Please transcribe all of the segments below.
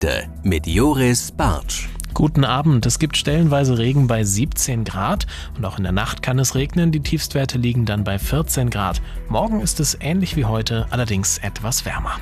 mit Joris Bartsch. Guten Abend. Es gibt stellenweise Regen bei 17 Grad und auch in der Nacht kann es regnen. Die Tiefstwerte liegen dann bei 14 Grad. Morgen ist es ähnlich wie heute, allerdings etwas wärmer.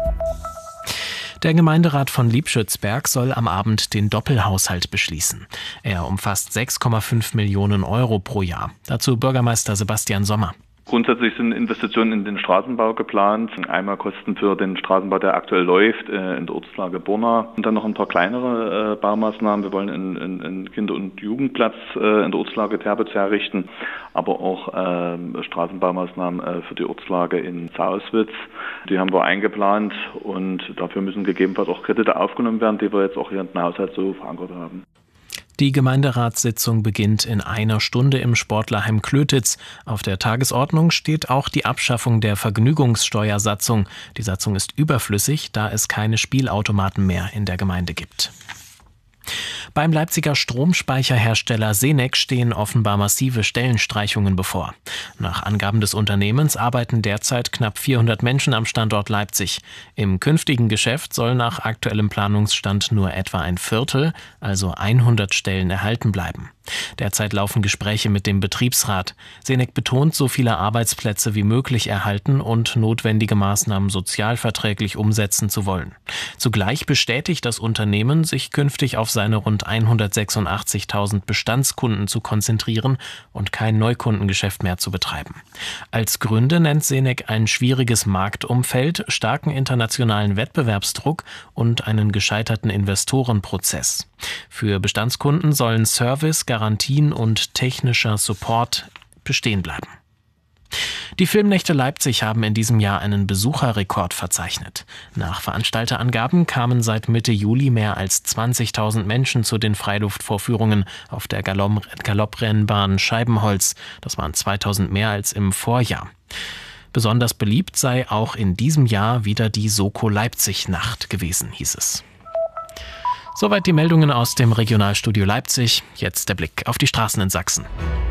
Der Gemeinderat von Liebschützberg soll am Abend den Doppelhaushalt beschließen. Er umfasst 6,5 Millionen Euro pro Jahr. Dazu Bürgermeister Sebastian Sommer. Grundsätzlich sind Investitionen in den Straßenbau geplant. Einmal Kosten für den Straßenbau, der aktuell läuft, in der Ortslage Borna. Und dann noch ein paar kleinere Baumaßnahmen. Wir wollen einen Kinder- und Jugendplatz in der Ortslage Terbitz herrichten, aber auch Straßenbaumaßnahmen für die Ortslage in Zauswitz. Die haben wir eingeplant und dafür müssen gegebenenfalls auch Kredite aufgenommen werden, die wir jetzt auch hier in den Haushalt so verankert haben. Die Gemeinderatssitzung beginnt in einer Stunde im Sportlerheim Klötitz. Auf der Tagesordnung steht auch die Abschaffung der Vergnügungssteuersatzung. Die Satzung ist überflüssig, da es keine Spielautomaten mehr in der Gemeinde gibt. Beim Leipziger Stromspeicherhersteller Senec stehen offenbar massive Stellenstreichungen bevor. Nach Angaben des Unternehmens arbeiten derzeit knapp 400 Menschen am Standort Leipzig. Im künftigen Geschäft soll nach aktuellem Planungsstand nur etwa ein Viertel, also 100 Stellen erhalten bleiben. Derzeit laufen Gespräche mit dem Betriebsrat. Senec betont, so viele Arbeitsplätze wie möglich erhalten und notwendige Maßnahmen sozialverträglich umsetzen zu wollen. Zugleich bestätigt das Unternehmen, sich künftig auf seine rund 186.000 Bestandskunden zu konzentrieren und kein Neukundengeschäft mehr zu betreiben. Als Gründe nennt Senec ein schwieriges Marktumfeld, starken internationalen Wettbewerbsdruck und einen gescheiterten Investorenprozess. Für Bestandskunden sollen Service, Garantien und technischer Support bestehen bleiben. Die Filmnächte Leipzig haben in diesem Jahr einen Besucherrekord verzeichnet. Nach Veranstalterangaben kamen seit Mitte Juli mehr als 20.000 Menschen zu den Freiluftvorführungen auf der Galopprennbahn Scheibenholz. Das waren 2.000 mehr als im Vorjahr. Besonders beliebt sei auch in diesem Jahr wieder die Soko Leipzig-Nacht gewesen, hieß es. Soweit die Meldungen aus dem Regionalstudio Leipzig. Jetzt der Blick auf die Straßen in Sachsen.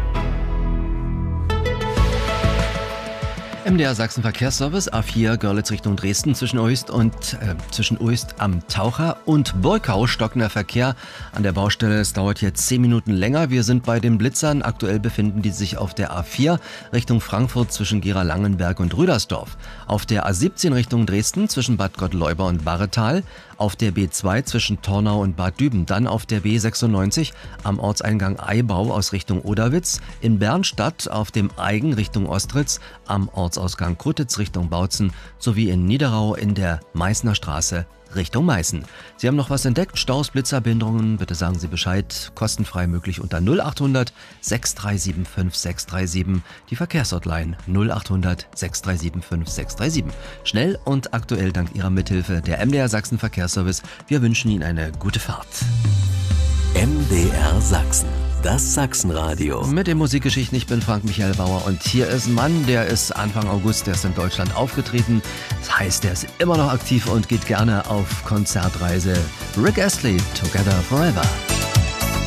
MDR Sachsen Verkehrsservice, A4 Görlitz Richtung Dresden zwischen Uist am Taucher und Burgau stockender Verkehr an der Baustelle. Es dauert jetzt 10 Minuten länger. Wir sind bei den Blitzern. Aktuell befinden die sich auf der A4 Richtung Frankfurt zwischen Gera-Langenberg und Rüdersdorf. Auf der A17 Richtung Dresden zwischen Bad Gottleuba und Barretal. Auf der B2 zwischen Tornau und Bad Düben. Dann auf der B96 am Ortseingang Eibau aus Richtung Oderwitz. In Bernstadt auf dem Aigen Richtung Ostritz. Am Ortsausgang Krutitz Richtung Bautzen sowie in Niederau in der Meißner Straße Richtung Meißen. Sie haben noch was entdeckt? Staus, Blitzer, Behinderungen? Bitte sagen Sie Bescheid. Kostenfrei möglich unter 0800 637 5637. Die Verkehrshotline 0800 637 5637. Schnell und aktuell dank Ihrer Mithilfe der MDR Sachsen Verkehrsservice. Wir wünschen Ihnen eine gute Fahrt. MDR Sachsen. Das Sachsenradio. Mit den Musikgeschichten, ich bin Frank Michael Bauer und hier ist ein Mann, der ist Anfang August erst in Deutschland aufgetreten. Das heißt, er ist immer noch aktiv und geht gerne auf Konzertreise. Rick Astley, Together Forever.